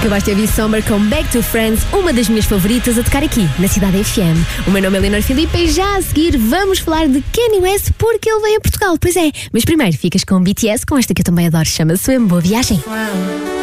Acabaste de ouvir Summer com Back to Friends, uma das minhas favoritas a tocar aqui, na Cidade FM. O meu nome é Leonor Filipe e já a seguir vamos falar de Kanye West porque ele veio a Portugal. Pois é, mas primeiro ficas com o BTS, com esta que eu também adoro, chama-se Boa Viagem.